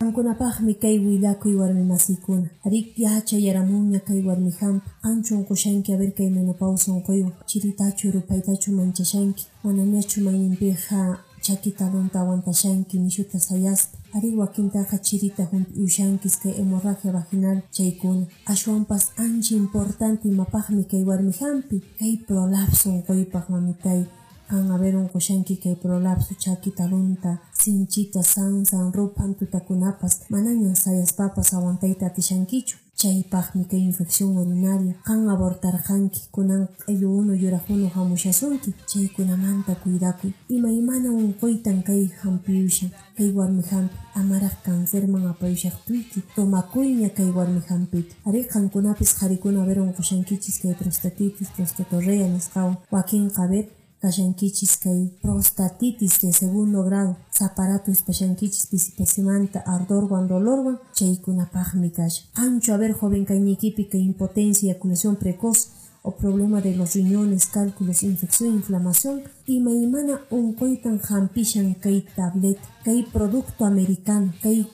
Qankunapaqmi kay willakuy warmi masiykuna. Ari yachayaramunña kay warmi hampi. Qanchun qushanki a ver kay menopausa unquywan. Chiritachu rupaytachu manchashanki. Manañachu mayninpiqa chaki talunta aguantashanki nishuta sayaspa. Ari wakintaqa chirita ushankis kay hemorragia vaginal chaykuna. Ashwanpas ancha importante imapaqmi kay warmi hampi. Kay prolapso unquypaq mamitay. A ver unqushanki kay prolapso chaki talunta, sinchita, sansan, rupan tutakunapas manañan sayaspapas aguantayta atishankichu. Chaypaqmi kay infección urinaria. Abortarqanki kunan q'illu yuraq hamushasunki. Chaykunamanta cuidakuy. Imaymana unquytan kay hampiyushan. Kay warmi hampi amaraq cancerman apayushaqtuyki. Tomakuyña kay warmi hampita. Ari qankunapis qarikuna a ver unqushankichis kay prostatitis, prostatorrea nisqawan. Wakinqa a ver kashankichis kay prostatitis de segundo grado. Zaparato espashankichis pisipasimanta ardorwan dolorwan chaykunapaqmi kasha. Qanchu a ver joven kaynikipi kay impotencia, eyaculación precoz o problema de los riñones, cálculos, infección, inflamación. Imaymana unquytan hampishan kay tableta, kay producto americano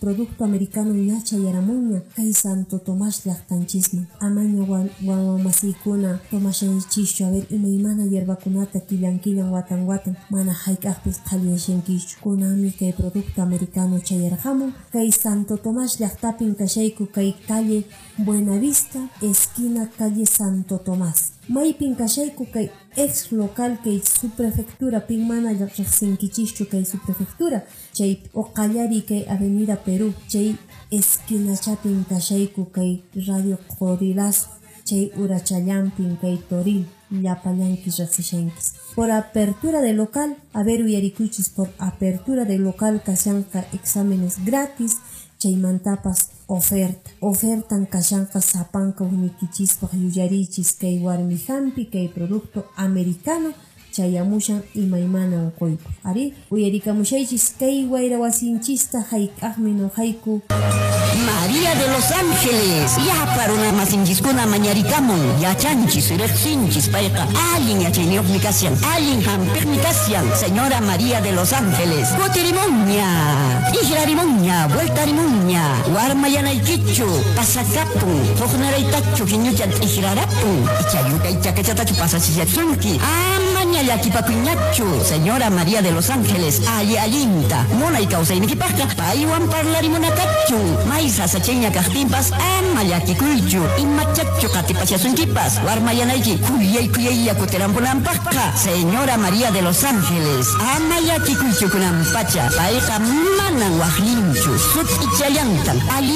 ñachayaramunña kay Santo Tomás llaqtanchisman. Amaña wamasiykuna tomashanchischu a ver imaymana hierbakunata killan watan mana hayk'aqpis qhaliashankischu. Kunanmi kay producto americano chayarqamun. Kay Santo Tomás llaqtapin kashayku kay calle Buenavista, esquina calle Santo Tomás. Maypin kashayku kay ex local kay subprefectura pin mana riqsinkichischu kay subprefectura chay oqallari kay avenida Perú chay esquinachapin kashayku kay radio Corilazo chay urachallampin kay Toril llapallankis riqsishankis. Por apertura de local, a ver uyarikuchis, por apertura de local kashanqa exámenes gratis. Chaymantapas ofertan kashanqa sapanka unikichispaq yuyarichis kay warmi hampi kay producto americano chayamushan imaymana unquypaq. Ari uyarikamushaychis kay wayra wasinchista hayk'aqmi nuqayku María de los Ángeles. Ya para una masinchiskuna mañarikamun yachanchis riqsinchis payqa allin yachayniyuqmi kasyan, allin hampiqmi kasyan. Señora María de los Ángeles, kutirimunña, ijrarimunña, vueltarimunña, warmayanaykichu, pasakapun, huqnaraytachu kiñuchan ijrarapun, ichayuka ichakachatachu pasasisyasunki. Amaña llakipakuñachu, Señora María de los Ángeles, allinta, munay kawsaynikipaqqa paywan parlarimunatachu. Maisa sacheña kaqpinpas ama llakikuychu, imachachu qatipasyasunkipas, warmayanayki kuyay yakuterampunanpaqqa. Señora María de los Ángeles, ama llakikuychu kunampacha, payqa manan waqlinchu, sut ichayantan,